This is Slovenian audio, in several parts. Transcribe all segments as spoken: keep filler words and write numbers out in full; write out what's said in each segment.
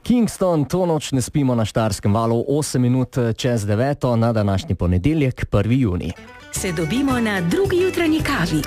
Kingston, to noč ne spimo na Štajerskem valu, osem minut čez deveto na današnji ponedeljek, prvi junij. Se dobimo na drugi jutranji kavi.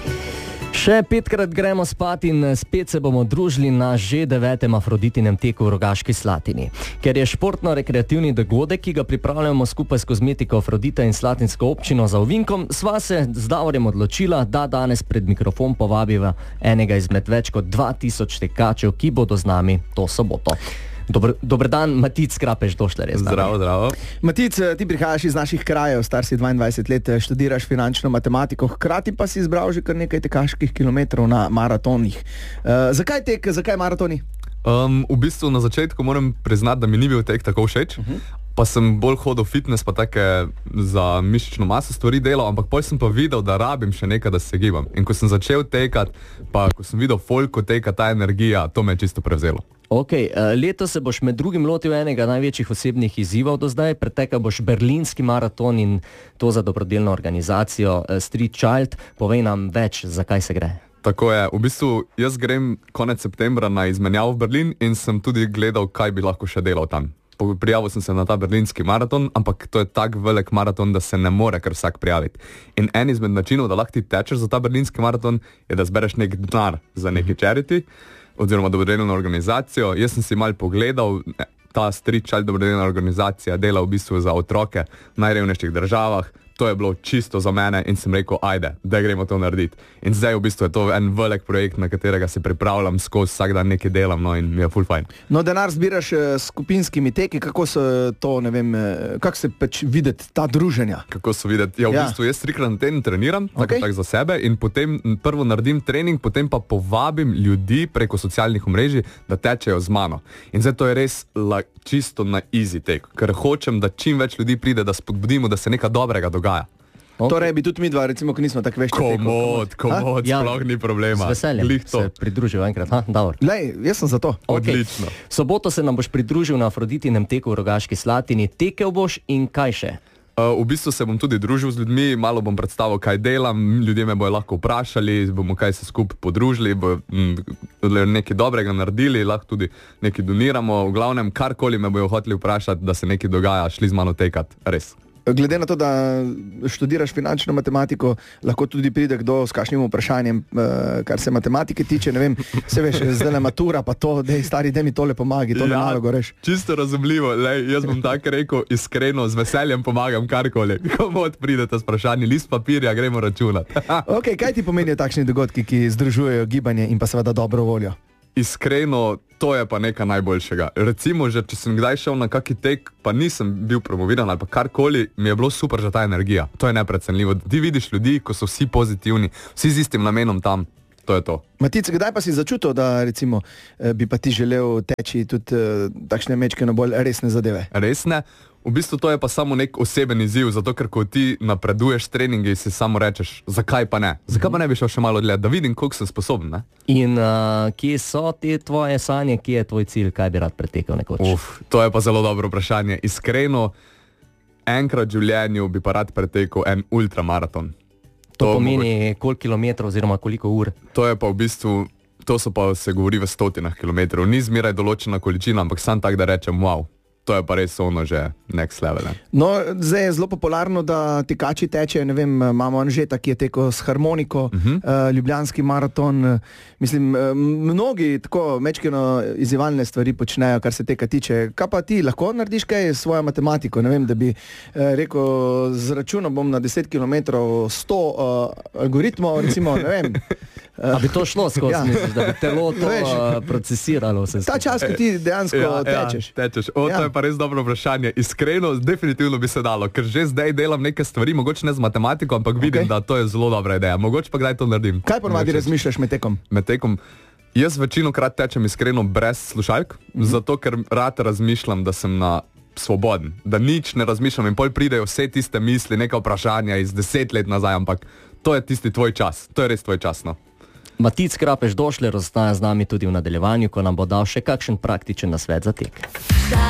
Še petkrat gremo spat in spet se bomo družili na že devetem Afroditinem teku v Rogaški Slatini. Ker je športno-rekreativni dogodek, ki ga pripravljamo skupaj s kozmetiko Afrodita in slatinsko občino za ovinkom, sva se z Davorjem odločila, da danes pred mikrofon povabiva enega izmed več kot dva tisoč tekačev, ki bodo z nami to soboto. Dobar, dober dan, Matic Krapeš Došler. Zdravo, zdravo. Matic, ti prihajaš iz naših krajev, star si dvaindvajset let, študiraš finančno matematiko, hkrati pa si izbral že kar nekaj tekaških kilometrov na maratonih. Uh, zakaj tek, zakaj maratoni? Um, v bistvu na začetku moram priznati, da mi ni bil tek tako všeč, uh-huh. pa sem bolj hodil fitness, pa take za mišično maso stvari delal, ampak potem sem pa videl, da rabim še nekaj, da se gibam. In ko sem začel tekati, pa ko sem videl folko teka, ta energija, to me je čisto prevzelo. Ok, leto se boš med drugim lotil enega največjih osebnih izzivov do zdaj, pretekal boš berlinski maraton in to za dobrodelno organizacijo Street Child. Povej nam več, zakaj se gre. Tako je, v bistvu jaz grem konec septembra na izmenjavo v Berlin in sem tudi gledal, kaj bi lahko še delal tam. Prijavil sem se na ta berlinski maraton, ampak to je tak velik maraton, da se ne more kar vsak prijaviti. In en izmed načinov, da lahko ti tečeš za ta berlinski maraton, je, da zbereš nek denar za neki charity, oziroma dobrodelno organizacijo. Jaz sem si mal pogledal, ta Street Child dobrodelna organizacija dela v bistvu za otroke v najrevnejših državah. To je bilo čisto za mene in sem rekel, ajde, da gremo to narediti. In zdaj v bistvu je to en velik projekt, na katerega se pripravljam skozi, vsak dan nekaj delam, no, in mi je ful fajn. No, denar zbiraš uh, skupinskimi teki, kako so to, ne vem, uh, kako se pač videti ta druženja? Kako so videti? Ja, v ja. bistvu jaz trikrat na teden treniram, okay. tako tak za sebe, in potem prvo naredim trening, potem pa povabim ljudi preko socialnih omrežij, da tečejo z mano. In zdaj to je res la, čisto na easy tek, ker hočem, da čim več ljudi pride, da spodbudimo, da se nekaj dobrega dogaja. Okay. Torej bi tudi mi dva, recimo, ko nismo tako vešči. Komod, komod, ja, sploh ni problema. Z veseljem se pridružil enkrat, ha, Davor. Lej, jaz sem za to. Okay. Odlično. V soboto se nam boš pridružil na Afroditinem teku v Rogaški Slatini. Tekel boš in kaj še? Uh, v bistvu se bom tudi družil z ljudmi, malo bom predstavil, kaj delam, ljudje me bojo lahko vprašali, bomo kaj se skupaj podružili, bojo mm, nekaj dobrega naredili, lahko tudi nekaj doniramo, v glavnem karkoli me bojo hoteli vprašati, da se nekaj dogaja, šli z mano tekat, res. Glede na to, da študiraš finančno matematiko, lahko tudi pride kdo s kakšnim vprašanjem, kar se matematike tiče, ne vem, se veš, zdaj le matura, pa to, dej, stari, dej mi tole pomagi, tole ja, nalogo reš. Čisto razumljivo, lej, jaz bom tako rekel, iskreno, z veseljem pomagam karkoli. Komod pridete s vprašanji, list papirja, gremo računati. Ok, kaj ti pomenijo takšni dogodki, ki združujejo gibanje in pa seveda dobro voljo? Iskreno, to je pa nekaj najboljšega. Recimo, že če sem kdaj šel na kaki tek, pa nisem bil promoviran ali pa karkoli, mi je bilo super že ta energija. To je neprecenljivo. Ti vidiš ljudi, ko so vsi pozitivni, vsi z istim namenom tam. To je to. Matic, kdaj pa si začutil, da recimo bi pa ti želel teči tudi takšne mečkeno bolj resne zadeve? Resne? V bistvu to je pa samo nek oseben izziv, zato ker ko ti napreduješ treningi, si samo rečeš, zakaj pa ne? Zakaj pa ne bi šel še malo dlje, da vidim, koliko sem sposoben, ne? In uh, kje so te tvoje sanje, kje je tvoj cilj, kaj bi rad pretekel nekoč? Uf, to je pa zelo dobro vprašanje. Iskreno, enkrat v življenju bi pa rad pretekel en ultramaraton. To, to pomeni mogoče koliko kilometrov oziroma koliko ur? To je pa v bistvu, to so pa se govori v stotinah kilometrov. Ni zmeraj določena količina, ampak sam tak, da rečem, wow. To je pa res ono že next level. Ne? No, zdaj je zelo popularno, da tekači tečejo, ne vem, imamo Anžeta, ki je tekel s harmoniko, uh-huh. uh, ljubljanski maraton, uh, mislim, uh, mnogi tako mečkeno izzivalne stvari počnejo, kar se teka tiče. Kaj pa ti, lahko narediš kaj s svojo matematiko, ne vem, da bi uh, rekel, z računom bom na deset kilometrov sto uh, algoritmov, recimo, ne vem. A bi to šlo skozi, ja. Misliš, da bi telo to Veš, uh, procesiralo vse? Ta čas, ko ti dejansko ja, tečeš. Ja, tečeš. O, ja. To je pa res dobro vprašanje. Iskreno, definitivno bi se dalo, ker že zdaj delam neke stvari, mogoče ne z matematiko, ampak okay. vidim, da to je zelo dobra ideja. Mogoče pa kdaj to naredim. Kaj ponavadi razmišljaš med tekom? Med tekom? Jaz večinokrat tečem iskreno brez slušalk, mm-hmm. zato ker rad razmišljam, da sem na svoboden, da nič ne razmišljam in pol pridejo vse tiste misli, neka vprašanja iz deset let nazaj, ampak to je tisti tvoj čas, to je res tvoj čas, no. Matic Krapeš Došler ostaja z nami tudi v nadaljevanju, ko nam bo dal še kakšen praktičen nasvet za tek.